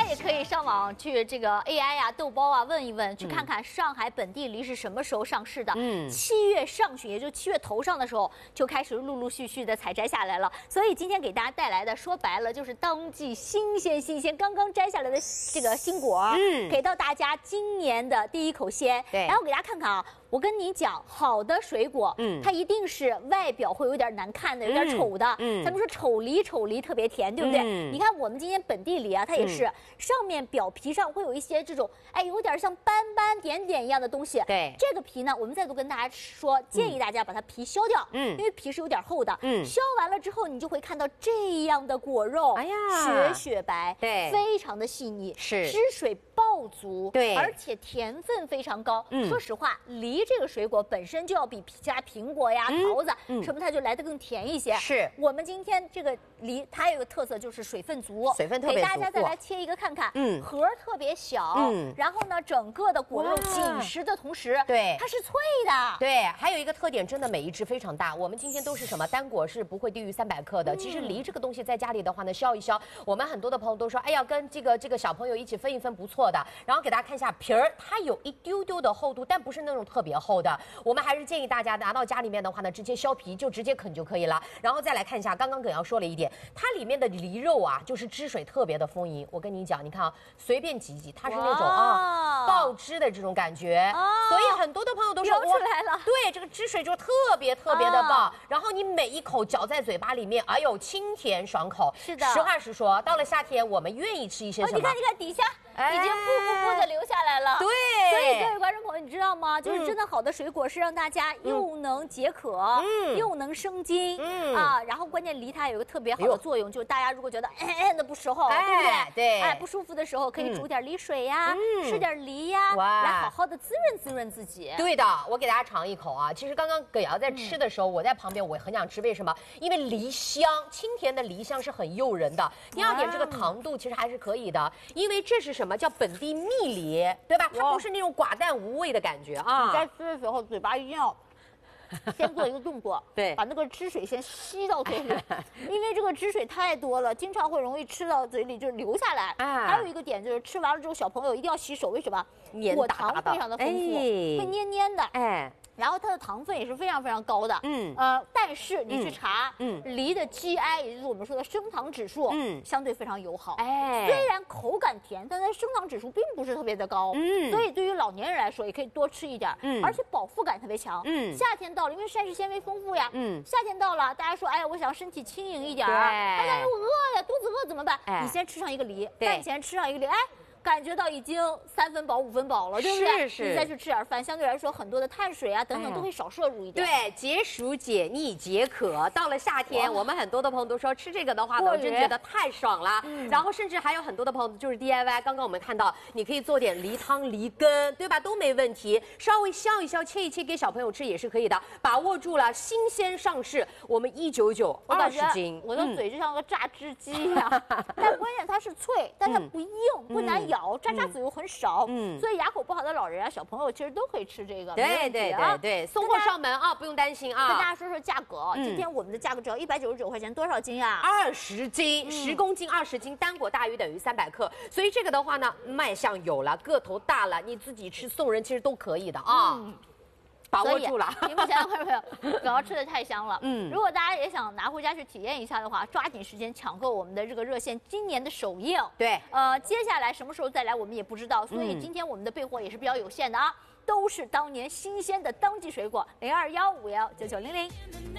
也可以上网去这个 AI 啊、豆包啊问一问，去看看上海本地梨是什么时候上市的。7月上旬，也就7月头上的时候就开始陆陆续续的采摘下来了。所以今天给大家带来的，说白了就是当季新鲜、刚刚摘下来的这个新果，给到大家今年的第一口鲜。对，然后给大家看看啊。 我跟你讲，好的水果，它一定是外表会有点难看的，有点丑的。咱们说丑梨特别甜，对不对？你看我们今天本地梨啊，它也是上面表皮上会有一些这种，哎，有点像斑斑点点一样的东西。对，这个皮呢，我们再度跟大家说，建议大家把它皮削掉，因为皮是有点厚的。削完了之后，你就会看到这样的果肉，哎呀，雪白，对，非常的细腻，是汁水爆足，对，而且甜分非常高。说实话，梨这个水果本身就要比其他苹果呀、桃子什么，它就来得更甜一些。是我们今天这个梨，它有个特色就是水分足，水分特别足。给大家再来切一个看看，核特别小，然后呢，整个的果肉紧实的同时，对，它是脆的。对，还有一个特点，真的每一只非常大。我们今天都是什么单果是不会低于300克的。其实梨这个东西在家里的话呢，削一削，我们很多的朋友都说，哎呀，跟这个小朋友一起分一分不错的。然后给大家看一下皮儿，它有一丢丢的厚度，但不是那种特别厚的。我们还是建议大家拿到家里面的话呢，直接削皮就直接啃就可以了。然后再来看一下，刚刚耿瑶说了一点，它里面的梨肉啊，就是汁水特别的丰盈。我跟你讲，你看啊，随便挤挤，它是那种爆汁的这种感觉。所以很多的朋友都说流出来了， 对，这个汁水就特别的棒。然后你每一口嚼在嘴巴里面，哎呦，清甜爽口。是的，实话实说，到了夏天，我们愿意吃一些什么？ 你看底下。已经不的流下来了，对，所以各位观众朋友，你知道吗？就是真的好的水果是让大家又能解渴，又能生津，啊，然后关键梨它有一个特别好的作用，就是大家如果觉得的不时候，对不对？对，哎，不舒服的时候可以煮点梨水呀，吃点梨呀，来好好的滋润自己。 对的，我给大家尝一口啊。其实刚刚耿瑶在吃的时候，我在旁边我很想吃，为什么？因为梨香，清甜的梨香是很诱人的。第二点，这个糖度其实还是可以的，因为这是什么叫本地蜜梨，对吧？它不是那种寡淡无味的感觉啊。 你在吃的时候，嘴巴一定要先做一个动作，对，把那个汁水先吸到嘴里，因为这个汁水太多了，经常会容易吃到嘴里就流下来。还有一个点就是吃完了之后，小朋友一定要洗手，为什么？果糖非常的丰富，会黏黏的，哎。然后它的糖分也是非常高的，但是你去查，梨的 GI， 也就是我们说的升糖指数，相对非常友好，虽然口感甜，但它升糖指数并不是特别的高，所以对于老年人来说也可以多吃一点，而且饱腹感特别强，夏天到了，因为膳食纤维丰富呀，夏天到了，大家说，哎呀，我想身体轻盈一点，哎呀，又饿呀，肚子饿怎么办？你先吃上一个梨，饭前吃上一个梨，哎。感觉到已经3分饱5分饱了，对不对？是。你再去吃点饭，相对来说很多的碳水啊等等都会少摄入一点。 对，解暑解腻解渴。到了夏天，我们很多的朋友都说吃这个的话呢，我真觉得太爽了。然后甚至还有很多的朋友就是 DIY， 刚刚我们看到，你可以做点梨汤、梨根，对吧？都没问题。稍微削一削，切一切给小朋友吃也是可以的。把握住了，新鲜上市，我们199 20斤。 我的嘴就像个榨汁机一样，但关键它是脆，但它不硬，不难咬。渣子又很少，所以牙口不好的老人啊、小朋友其实都可以吃这个。 对，送货上门啊，不用担心啊。 跟大家说说价格，今天我们的价格只要199块钱，多少斤呀 ？20斤，10公斤20斤，单果大于等于300克，所以这个的话呢，卖相有了，个头大了，你自己吃送人其实都可以的啊。把握住了， 屏幕前的观众朋友，主要吃的太香了。如果大家也想拿回家去体验一下的话，抓紧时间抢购我们的这个热线，今年的首映。对，接下来什么时候再来我们也不知道，所以今天我们的备货也是比较有限的啊，都是当年新鲜的当季水果，0215519900。